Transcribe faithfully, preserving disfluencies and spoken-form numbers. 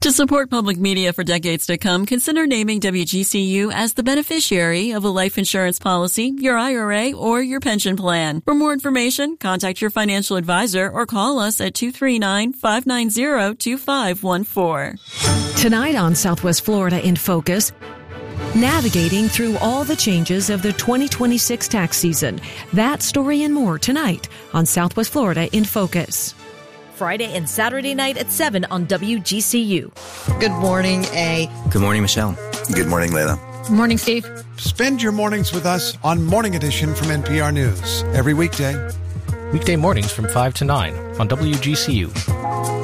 To support public media for decades to come, consider naming W G C U as the beneficiary of a life insurance policy, your I R A, or your pension plan. For more information, contact your financial advisor or call us at two three nine, five nine zero, two five one four. Tonight on Southwest Florida in Focus, navigating through all the changes of the twenty twenty-six tax season. That story and more tonight on Southwest Florida in Focus. Friday and Saturday night at seven on W G C U. Good morning, A. Good morning, Michelle. Good morning, Layla. Good morning, Steve. Spend your mornings with us on Morning Edition from N P R News. Every weekday. Weekday mornings from five to nine on W G C U.